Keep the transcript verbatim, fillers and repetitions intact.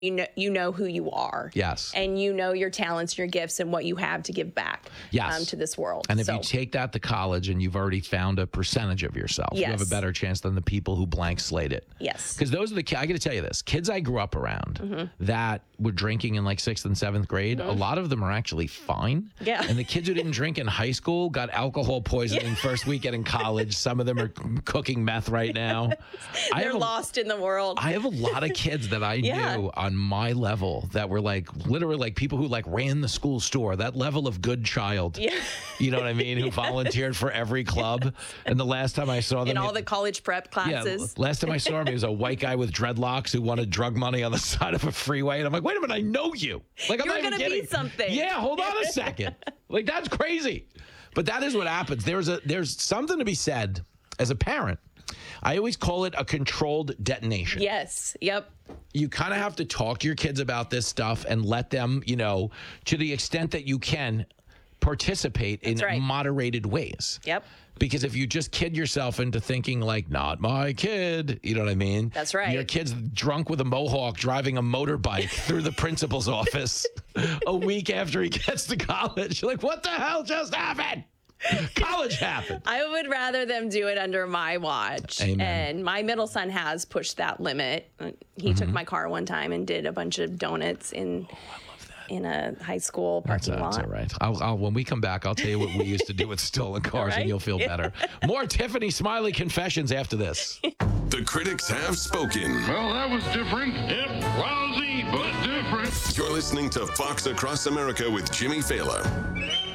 you know you know who you are. Yes. And you know your talents, your gifts, and what you have to give back yes. um, to this world. And if so. you take that to college and you've already found a percentage of yourself, yes. you have a better chance than the people who blank slate it. Yes. Because those are the, I got to tell you this, kids I grew up around mm-hmm. that were drinking in like sixth and seventh grade, mm-hmm. a lot of them are actually fine. Yeah. And the kids who didn't drink in high school got alcohol poisoning yeah. first weekend in college. Some of them are cooking meth right now. They're lost a, in the world. I have a lot of kids that I yeah. knew on my level that were like literally like people who like ran the school store, that level of good child. Yeah. You know what I mean? Who yes. volunteered for every club. Yes. And the last time I saw them in all the college prep classes. Yeah, last time I saw him, he was a white guy with dreadlocks who wanted drug money on the side of a freeway. And I'm like, wait a minute, I know you. Like I'm You're not even gonna kidding. be something. Yeah, hold on a second. Like that's crazy. But that is what happens. There's a there's something to be said as a parent. I always call it a controlled detonation. Yes. Yep. You kind of have to talk to your kids about this stuff and let them, you know, to the extent that you can, participate That's in right. moderated ways. Yep. Because if you just kid yourself into thinking like, not my kid, you know what I mean? That's right. Your kid's drunk with a mohawk driving a motorbike through the principal's office a week after he gets to college. You're like, what the hell just happened? College happened. I would rather them do it under my watch. Amen. And my middle son has pushed that limit. He mm-hmm. took my car one time and did a bunch of donuts in oh, I love that. in a high school parking that's, lot. That's all right. I'll, I'll, when we come back, I'll tell you what we used to do with stolen cars, right? And you'll feel yeah. better. More Tiffany Smiley confessions after this. The critics have spoken. Well, that was different. Yep, lousy, but different. You're listening to Fox Across America with Jimmy Fallon.